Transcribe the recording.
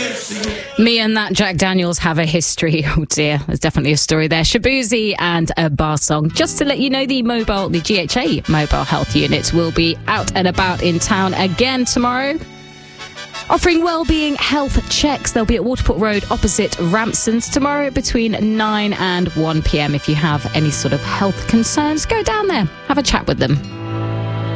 Me and that Jack Daniels have a history. Oh dear, there's definitely a story there. Shabuzi and a bar song. Just to let you know, the GHA mobile health unit will be out and about in town again tomorrow, offering wellbeing health checks. They'll be at Waterport Road opposite Ramsons tomorrow between 9 and 1 p.m. If you have any sort of health concerns, go down there, have a chat with them.